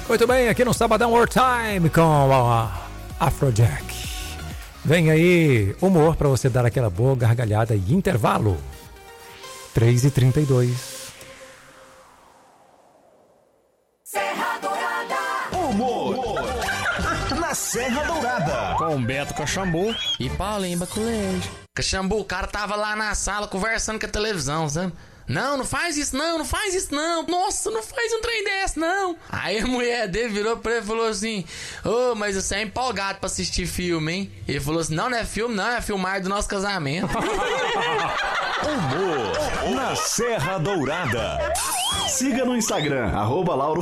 Muito bem, aqui no Sabadão War Time com a Afrojack. Vem aí, humor pra você dar aquela boa gargalhada e intervalo. 3h32. Serra Dourada. Humor na Serra Dourada. Com Beto Caxambu e Paulinho Baculejo. Caxambu, o cara tava lá na sala conversando com a televisão, sabe? Não faz isso não, não faz isso não. Nossa, não faz um trem desse não. Aí a mulher dele virou pra ele e falou assim: ô, mas você é empolgado pra assistir filme, hein? Ele falou assim: não é filme não, é filmar do nosso casamento. Humor na Serra Dourada. Siga no Instagram, @Lauro